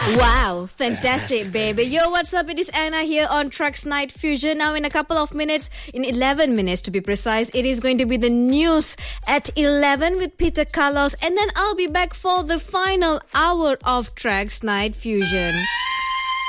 Wow, fantastic, baby. Yo, what's up? It is Anna here on Trucks Night Fusion. Now, in a couple of minutes, in 11 minutes to be precise, it is going to be the news at 11 with Peter Carlos. And then I'll be back for the final hour of Trucks Night Fusion.